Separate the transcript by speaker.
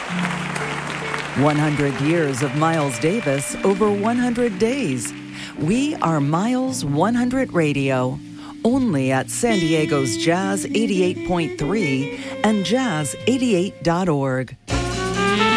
Speaker 1: 100 years of Miles Davis over 100 days. We are Miles 100 Radio, only at San Diego's Jazz 88.3 and jazz88.org.